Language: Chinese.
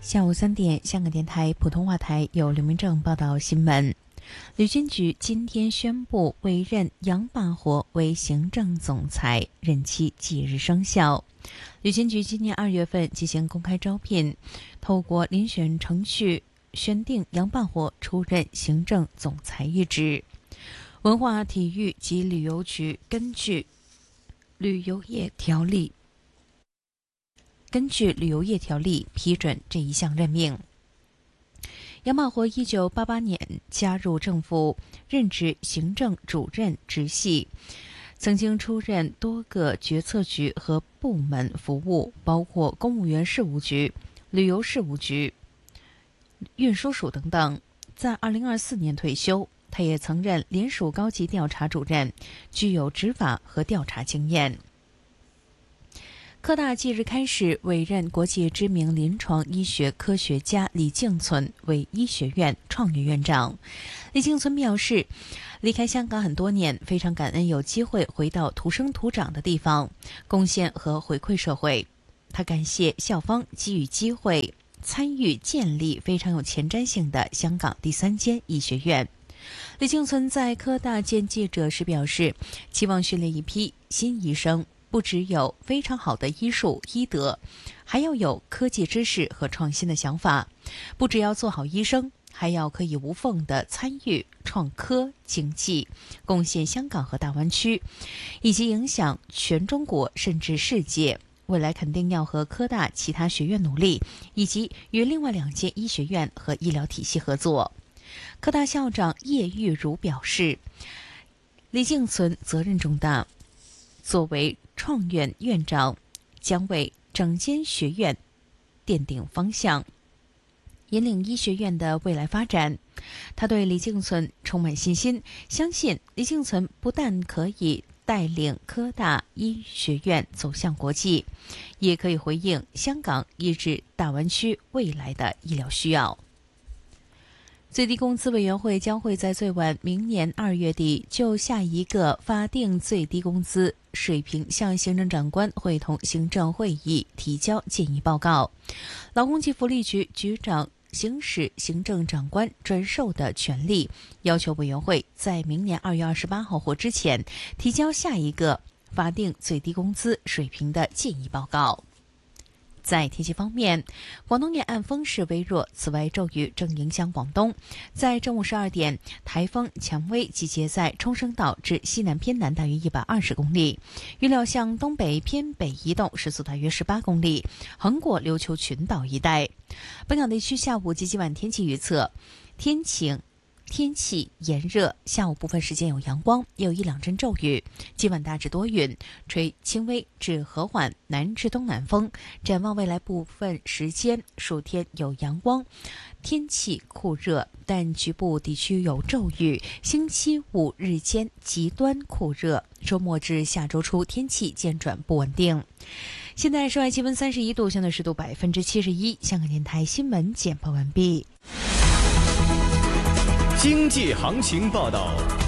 下午3点，香港电台普通话台有刘明正报道新闻。旅监局今天宣布委任杨霸活为行政总裁，任期即日生效。旅监局今年2月份进行公开招聘，透过遴选程序选定杨霸活出任行政总裁一职。文化体育及旅游局根据旅游业条例批准这一项任命。杨霸活1988年加入政府，任职行政主任直系，曾经出任多个决策局和部门服务，包括公务员事务局、旅游事务局、运输署等等。在2024年退休，他也曾任联署高级调查主任，具有执法和调查经验。科大即日开始委任国际知名临床医学科学家李敬存为医学院创院院长。李敬存表示，离开香港很多年，非常感恩有机会回到土生土长的地方，贡献和回馈社会。他感谢校方给予机会，参与建立非常有前瞻性的香港第3间医学院。李敬存在科大见记者时表示，期望训练一批新医生，不只有非常好的医术医德，还要有科技知识和创新的想法。不只要做好医生，还要可以无缝地参与创科经济，贡献香港和大湾区，以及影响全中国甚至世界。未来肯定要和科大其他学院努力，以及与另外2间医学院和医疗体系合作。科大校长叶玉如表示，李敬存责任重大，作为创院院长，将为整间学院奠定方向，引领医学院的未来发展。他对李敬存充满信心，相信李敬存不但可以带领科大医学院走向国际，也可以回应香港以至大湾区未来的医疗需要。最低工资委员会将会在最晚明年2月底就下一个法定最低工资水平向行政长官会同行政会议提交建议报告。劳工及福利局局长行使行政长官转授的权利，要求委员会在明年2月28号或之前提交下一个法定最低工资水平的建议报告。在天气方面，广东沿岸风势微弱，此外骤雨正影响广东。在正午12点，台风蔷薇集结在冲绳岛至西南偏南大约120公里，预料向东北偏北移动，时速大约18公里，横过琉球群岛一带。本港地区下午及今晚天气预测：天晴，天气炎热，下午部分时间有阳光，也有1-2阵骤雨。今晚大致多云，吹轻微至和缓南至东南风。展望未来部分时间，数天有阳光，天气酷热，但局部地区有骤雨。星期5日间极端酷热，周末至下周初天气渐转不稳定。现在室外气温31度，相对湿度71%。香港电台新闻简报完毕。 经济行情报道。